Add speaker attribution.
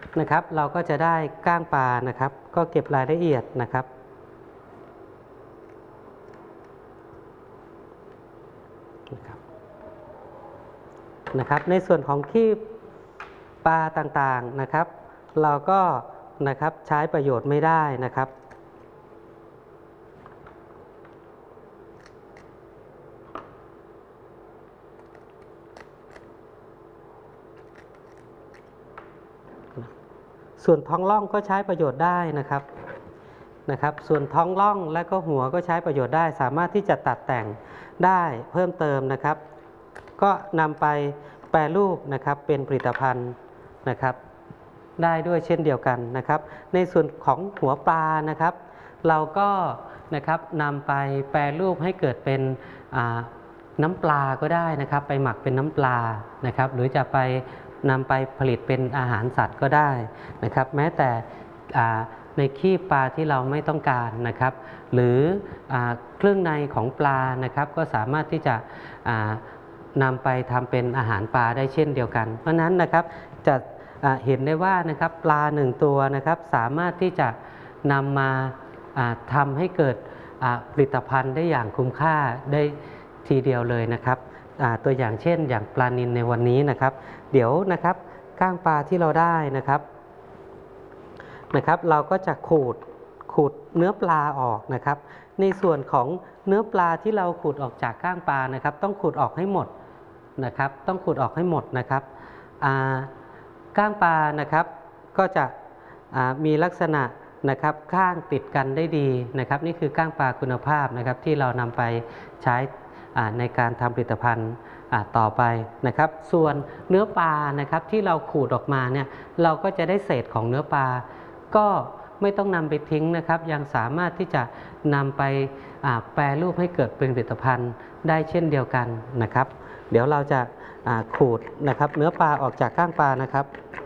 Speaker 1: นะครับเราก็จะได้ก้างปลานะครับก็เก็บรายละเอียดนะครับในส่วนของขี้ปลาต่างๆนะครับเราก็นะครับใช้ประโยชน์ไม่ได้นะครับส่วนท้องร่องก็ใช้ประโยชน์ได้นะครับส่วนท้องร่องและก็หัวก็ใช้ประโยชน์ได้สามารถที่จะตัดแต่งได้เพิ่มเติมนะครับก็นำไปแปรรูปนะครับเป็นผลิตภัณฑ์นะครับได้ด้วยเช่นเดียวกันนะครับในส่วนของหัวปลานะครับเราก็นะครับนำไปแปรรูปให้เกิดเป็นน้ำปลาก็ได้นะครับไปหมักเป็นน้ำปลานะครับหรือจะไปนำไปผลิตเป็นอาหารสัตว์ก็ได้นะครับแม้แต่ในขี้ปลาที่เราไม่ต้องการนะครับหรือเครื่องในของปลานะครับก็สามารถที่จะนำไปทำเป็นอาหารปลาได้เช่นเดียวกันเพราะนั้นนะครับจะเห็นได้ว่านะครับปลา1ตัวนะครับสามารถที่จะนำมาทำให้เกิดผลิตภัณฑ์ได้อย่างคุ้มค่าได้ทีเดียวเลยนะครับตัวอย่างเช่นอย่างปลานิลในวันนี้นะครับเดี๋ยวนะครับก้างปลาที่เราได้นะครับเราก็จะขูดเนื้อปลาออกนะครับในส่วนของเนื้อปลาที่เราขูดออกจากก้างปลานะครับต้องขูดออกให้หมดนะครับต้องขูดออกให้หมดนะครับก้างปลานะครับก็จะมีลักษณะนะครับข้างติดกันได้ดีนะครับนี่คือก้างปลาคุณภาพนะครับที่เรานำไปใช้ในการทำผลิตภัณฑ์ต่อไปนะครับส่วนเนื้อปลานะครับที่เราขูดออกมาเนี่ยเราก็จะได้เศษของเนื้อปลาก็ไม่ต้องนำไปทิ้งนะครับยังสามารถที่จะนำไปแปรรูปให้เกิดเป็นผลิตภัณฑ์ได้เช่นเดียวกันนะครับเดี๋ยวเราจะขูดนะครับเนื้อปลาออกจากก้างปลานะครับ